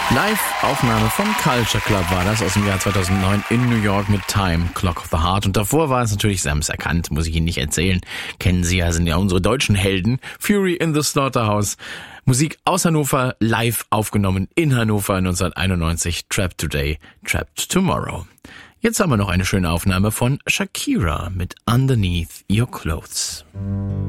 Live-Aufnahme vom Culture Club war das aus dem Jahr 2009 in New York mit Time, Clock of the Heart. Und davor war es natürlich, Sie haben es erkannt, muss ich Ihnen nicht erzählen. Kennen Sie ja, sind ja unsere deutschen Helden. Fury in the Slaughterhouse. Musik aus Hannover, live aufgenommen in Hannover 1991. Trapped Today, Trapped Tomorrow. Jetzt haben wir noch eine schöne Aufnahme von Shakira mit Underneath Your Clothes.